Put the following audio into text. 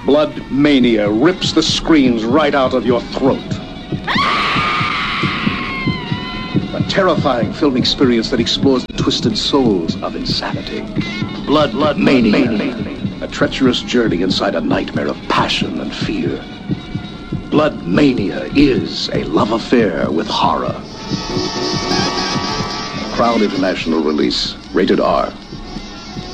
Blood Mania rips the screens right out of your throat. A terrifying film experience that explores the twisted souls of insanity. Blood Mania. A treacherous journey inside a nightmare of passion and fear. Blood Mania is a love affair with horror. Crowd International release. Rated R.